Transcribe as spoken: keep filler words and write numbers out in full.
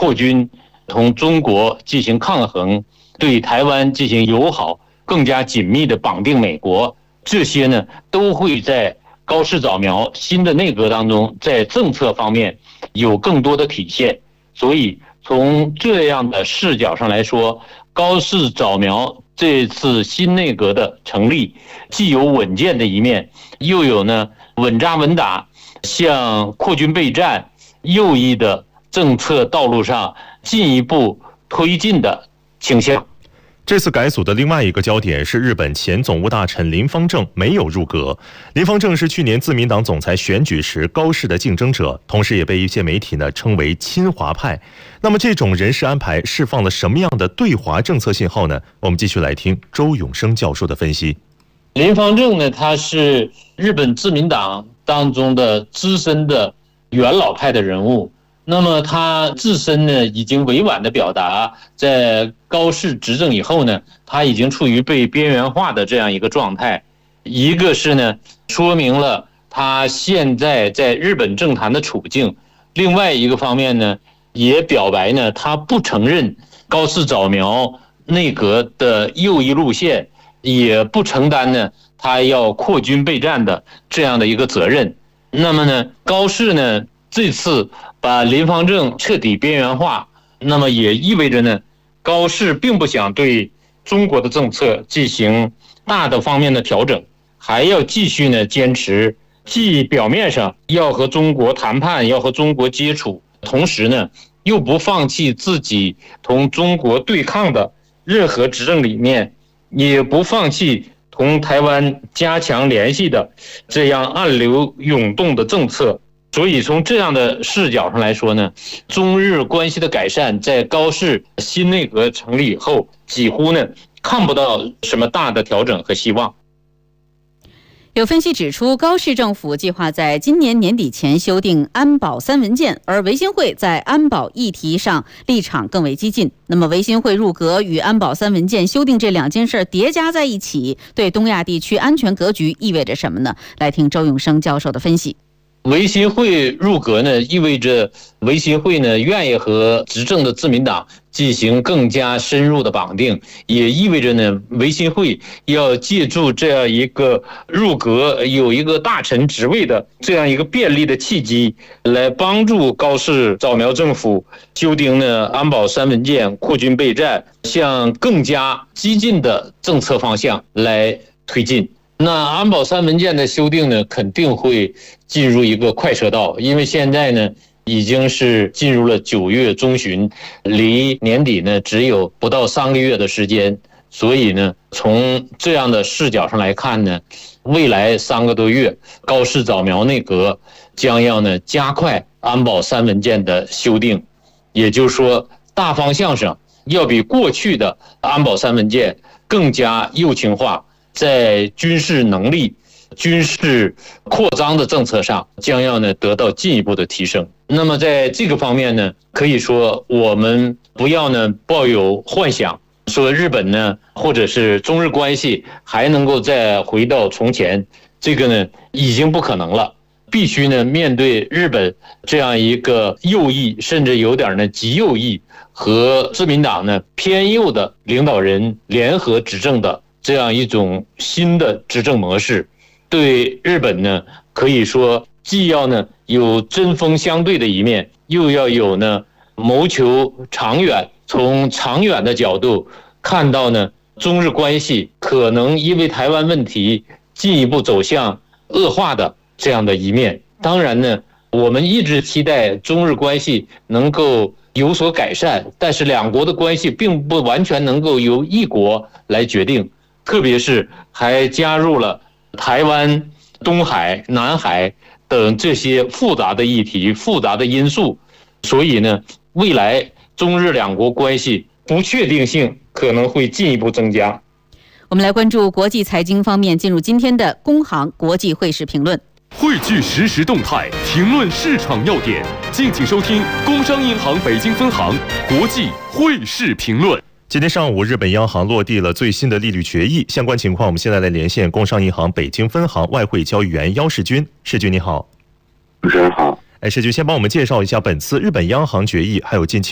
扩军，同中国进行抗衡，对台湾进行友好，更加紧密的绑定美国，这些呢都会在高市早苗新的内阁当中在政策方面有更多的体现。所以从这样的视角上来说，高市早苗这次新内阁的成立，既有稳健的一面，又有呢稳扎稳打向扩军备战右翼的政策道路上进一步推进的倾向。 这次改组的另外一个焦点是日本前总务大臣林芳正没有入阁。林芳正是去年自民党总裁选举时高市的竞争者，同时也被一些媒体呢称为亲华派。那么这种人事安排释放了什么样的对华政策信号呢？我们继续来听周永生教授的分析。 林芳正呢，他是日本自民党当中的资深的元老派的人物。那么他自身呢，已经委婉的表达，在高市执政以后呢，他已经处于被边缘化的这样一个状态。一个是呢，说明了他现在在日本政坛的处境；另外一个方面呢，也表白呢，他不承认高市早苗内阁的右翼路线，也不承担呢他要扩军备战的这样的一个责任。那么呢，高市呢这次把林芳正彻底边缘化，那么也意味着呢，高市并不想对中国的政策进行大的方面的调整，还要继续呢坚持，既表面上要和中国谈判，要和中国接触，同时呢又不放弃自己同中国对抗的任何执政理念，也不放弃同台湾加强联系的这样暗流涌动的政策。所以从这样的视角上来说呢，中日关系的改善在高市新内阁成立以后，几乎呢看不到什么大的调整和希望。 有分析指出，高市政府计划在今年年底前修订安保三文件，而维新会在安保议题上立场更为激进。那么维新会入阁与安保三文件修订这两件事叠加在一起，对东亚地区安全格局意味着什么呢？来听周永生教授的分析。 维新会入阁呢，意味着维新会呢愿意和执政的自民党进行更加深入的绑定，也意味着呢维新会要借助这样一个入阁有一个大臣职位的这样一个便利的契机，来帮助高市早苗政府修订呢安保三文件，扩军备战，向更加激进的政策方向来推进。那安保三文件的修订呢，肯定会进入一个快车道，因为现在呢已经是进入了九月中旬，离年底呢只有不到三个月的时间，所以呢从这样的视角上来看呢，未来三个多月高市早苗内阁将要呢加快安保三文件的修订，也就是说大方向上要比过去的安保三文件更加右倾化，在军事能力、军事扩张的政策上将要呢得到进一步的提升。那么在这个方面呢，可以说我们不要呢抱有幻想，说日本呢或者是中日关系还能够再回到从前，这个呢已经不可能了。必须呢面对日本这样一个右翼，甚至有点呢极右翼和自民党呢偏右的领导人联合执政的这样一种新的执政模式，对日本呢可以说既要呢有针锋相对的一面，又要有呢谋求长远，从长远的角度看到呢中日关系可能因为台湾问题进一步走向恶化的这样的一面。当然呢我们一直期待中日关系能够有所改善，但是两国的关系并不完全能够由一国来决定，特别是还加入了台湾、东海、南海等这些复杂的议题、复杂的因素，所以呢，未来中日两国关系不确定性可能会进一步增加。 我们来关注国际财经方面，进入今天的工行国际汇市评论。 汇聚实时动态，评论市场要点，敬请收听工商银行北京分行国际汇市评论。 今天上午，日本央行落地了最新的利率决议，相关情况我们现在来连线工商银行北京分行外汇交易员姚世军。世军你好。 主持人好。 哎，世军先帮我们介绍一下本次日本央行决议，还有近期